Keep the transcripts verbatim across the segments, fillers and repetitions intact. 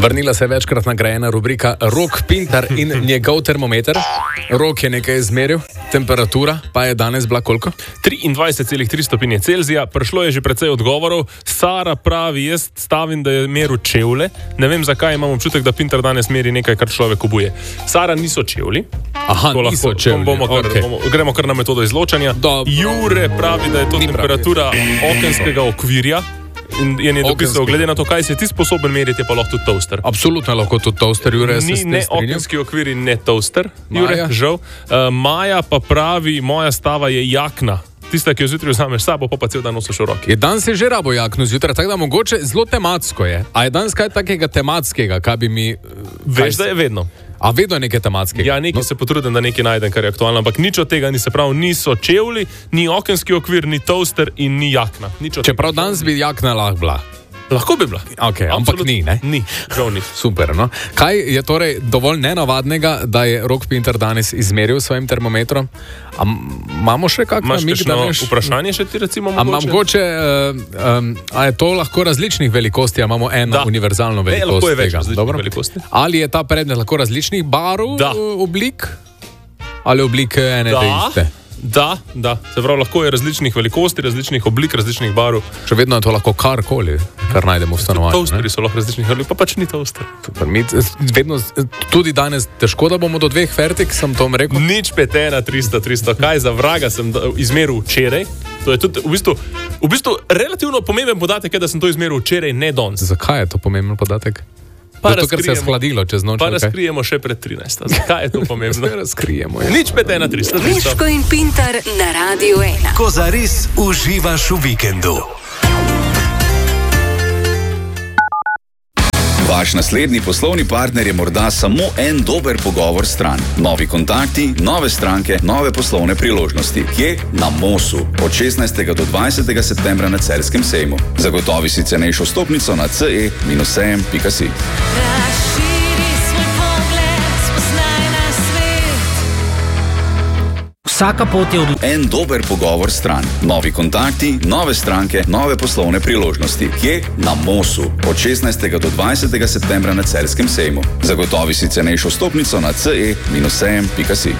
Vrnila se je večkrat nagrajena rubrika Rok Pintar in njegov termometer. Rok je nekaj izmeril, temperatura pa je danes bila koliko? triindvajset celih tri stopinje Celzija, prišlo je že precej odgovorov. Sara pravi, jaz stavim, da je meril čevlje. Ne vem, zakaj imam občutek, da Pintar danes meri nekaj, kar človek obuje. Sara, niso čevlji. Aha, to niso lahko, čevlji. Bomo kar, Okay. bomo, gremo kar na metodo izločanja. Dobro. Jure pravi, da je to Ni temperatura pravi. okenskega okvirja. In je ne dopisal, glede na to, kaj si ti sposoben meriti, je pa lahko tudi toaster. Absolutno lahko tudi toaster, Jure. Ni ne okenski okvir in ne toaster, Jure, Maja? žal. Uh, Maja pa pravi, moja stava je jakna. Tista, ki jo zjutraj vzameš sabo, pa pa cel dan nosiš v roki. Je danes že rabo jakno zjutraj, tako da mogoče zelo tematsko je. A je danes kaj takega tematskega, kaj bi mi... Veš, da je vedno. A vedno je nekaj tematskega? Ja, nekaj no. se potrudim, da nekaj najdem, kar je aktualno, ampak nič od tega ni, se pravi, niso čevlji, ni okenski okvir, ni toaster in ni jakna. Čeprav danes bi jakna lahko bila. Lahko bi bila. Okay, ampak ni, ne? Ni, žal ni. Super, no. Kaj je torej dovolj nenavadnega, da je Rok Pintar danes izmeril s svojim termometrom? A imamo še kakšno Imaš namig, da veš? vprašanje še ti recimo mogoče? A mogoče, uh, um, a je to lahko različnih velikosti, a imamo eno Da. univerzalno velikost Ne, lahko je več tega? različnih Dobro. velikosti. Ali je ta predmet lahko različnih barv, Da. uh, oblik? Ali oblike ene te iste? Da, da. Se pravi, lahko je različnih velikosti, različnih oblik, različnih barv. Še vedno je to lahko karkoli, kar najdemo v stanovanju. Toasteri so lahko različnih oblik, pa pač ni toaster. Super, mi vedno, tudi danes težko, da bomo do dveh fertik, sem to rekel. Nič petena, tristo, tristo, kaj za vraga sem izmeril včeraj. To je tudi v bistvu, v bistvu relativno pomemben podatek, je, da sem to izmeril včeraj, ne danes. Zakaj je to pomemben podatek? Pa Zato, ker se je shladilo čez noč. Pa okay? razkrijemo še pred trinajsto. Zakaj je to pomembno? Razkrijemo. Ja. Nič petena, tristo, tristo. Miško in Pintar na Radiu ena. Ko zares uživaš v vikendu. Vaš naslednji poslovni partner je morda samo en dober pogovor stran. Novi kontakti, nove stranke, nove poslovne priložnosti. Kje? Na Mosu. Od šestnajstega do dvajsetega septembra na Celjskem sejmu. Zagotovi si cenejšo stopnico na ce e sejem pika si. Vsaka pot je od... En dober pogovor stran. Novi kontakti, nove stranke, nove poslovne priložnosti. Kje? Na Mosu. Od šestnajstega do dvajsetega septembra na Celjskem sejmu. Zagotovi si cenejšo stopnico na ce e sejem pika si.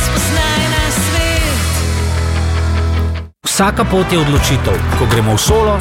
Vsaka pot je odločitev. Ko gremo v solo,